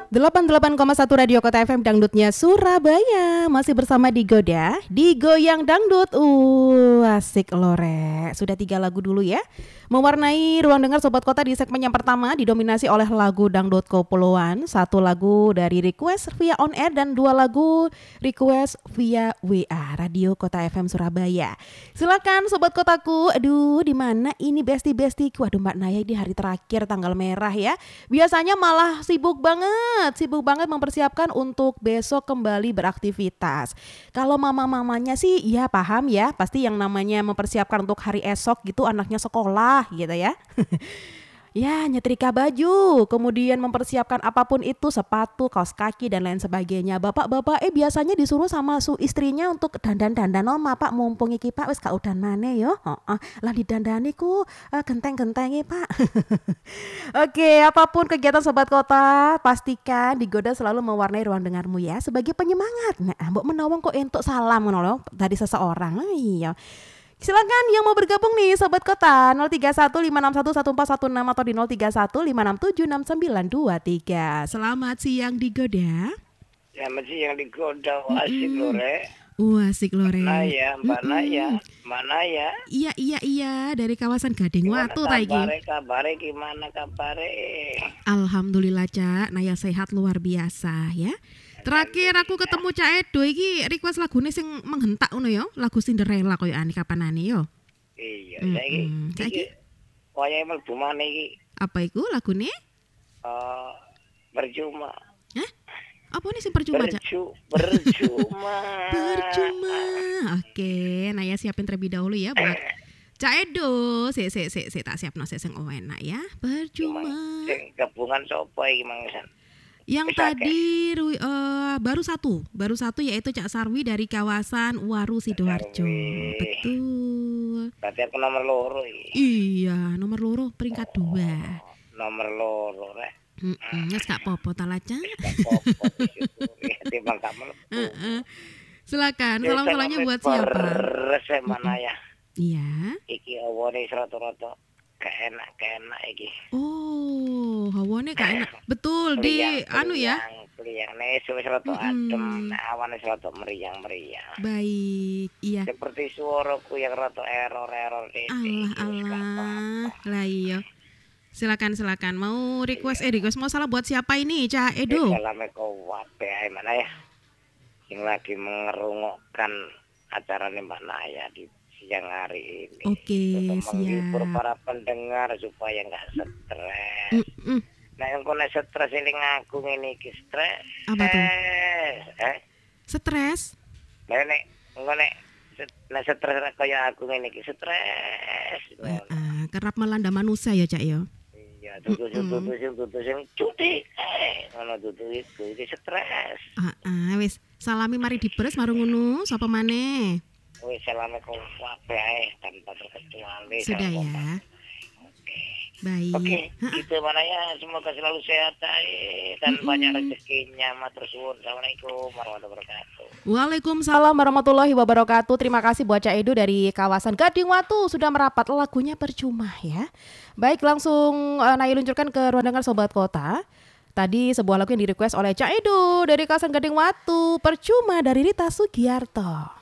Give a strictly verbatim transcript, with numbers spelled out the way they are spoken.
delapan puluh delapan koma satu Radio Kota F M Dangdutnya Surabaya. Masih bersama Digoda, Digoyang Dangdut. Uh, asik lore. Sudah tiga lagu dulu ya, mewarnai ruang dengar Sobat Kota di segmen yang pertama didominasi oleh lagu dangdut koploan. Satu lagu dari request via on air dan dua lagu request via W A Radio Kota F M Surabaya. Silakan Sobat Kotaku. Aduh, di mana ini besti-bestiku? Aduh Mbak Naya, di hari terakhir tanggal merah ya. Biasanya malah sibuk banget. Sibuk banget mempersiapkan untuk besok kembali beraktivitas. Kalau mama-mamanya sih ya paham ya, pasti yang namanya mempersiapkan untuk hari esok gitu anaknya sekolah gitu ya. Ya, nyetrika baju, kemudian mempersiapkan apapun itu, sepatu, kaos kaki dan lain sebagainya. Bapak-bapak eh biasanya disuruh sama su istrinya untuk dandan-dandan oma Pak, mumpung iki Pak wis gak udan maneh yo. Heeh. Lah didandani ku uh, genteng-gentengi Pak. Oke, apapun kegiatan Sobat Kota, pastikan Digoda selalu mewarnai ruang dengarmu ya sebagai penyemangat. Nah, mbok menawa kok entuk salam ngono lho dari seseorang. Nah, iya. Silakan yang mau bergabung nih Sobat Kota nol tiga satu lima enam satu satu empat satu enam atau di nol tiga satu lima enam tujuh enam sembilan dua tiga. Selamat siang Digoda. Selamat siang Digoda, asik mm-hmm. Lore. Wah, asik Lore. Mbak Naya, Mbak mm-hmm. Naya, Mbak Naya. Iya iya iya dari kawasan Gading Watu lagi. Gimana kabare, gimana kabare? Alhamdulillah Cak, Naya sehat luar biasa ya. Terakhir aku ketemu Cak Edo iki request lagune sing menghentak ngono ya, lagu Cinderella koyo ani kapanane yo. Iya, saiki. Saiki koyo mlebu maneh iki. Apa iku lagune? Eh, uh, percuma. Hah? Apa nih sing percuma, Cak? Bercu, percuma. Percuma. Oke, Naya siapin terlebih dahulu ya buat Cak Edo. Sik sik sik sik tak siapno sik sing enak ya. Percuma. Sing gabungan sapa iki mangsan? Yang Bisa tadi uh, baru satu, baru satu yaitu Cak Sarwi dari kawasan Waru Sidoarjo. Betul. Berarti aku nomor loro iki. Iya, nomor loro peringkat dua. Nomor loro rek. Heeh, wis gak apa-apa ta lah, Cak. Timbang gak mlebu. Heeh. Silakan, salam-salamnya buat siapa? Resep mana ya? Iya. Iki awone rata-rata gak enak-enak iki. Oh, hawane gak enak. Betul di anu ya. Meriang nek wis rada adem, nek awane rada meriang-meriang. Baik, iya. Seperti suaraku yang rada error-error titik. Allah Allah. Lah iya. Silakan silakan. Mau request eh request mau salah buat siapa ini, Cak Edo? Salame kuwabe ae mana ya. Sing lagi mengerungokkan acarane Mbak Naya di siang hari ini. Oke, untuk siap. menghibur para pendengar supaya enggak stres. Mm-mm. Nah, yang kena stres ini ngaku ngene iki stres. Apa tuh? Eh? Stres? Nah, nek ngene nek stres kaya aku ngene iki stres. Heeh, kerap melanda manusia ya, Cak ya. Iya, tutu-tutu sing tutu sing cuti. Eh, ngono tutu iku iki stres. Heeh, wis salami mari diberes marung ngono, sapa maneh? Wis Assalamualaikum kabeh ae tanpa terkecuali. Sudah ya. Oke. Baik. Oke, itu mana ya, semoga selalu sehat ae dan mm-hmm. banyak rezekinya. Matur suwun. Assalamualaikum warahmatullahi wabarakatuh. Waalaikumsalam warahmatullahi wabarakatuh. Terima kasih buat Cak Edo dari kawasan Gading Watu sudah merapat lagunya percuma ya. Baik, langsung uh, Naya luncurkan ke ruang dengar Sobat Kota. Tadi sebuah lagu yang di request oleh Cak Edo dari kawasan Gading Watu, percuma dari Rita Sugiarto.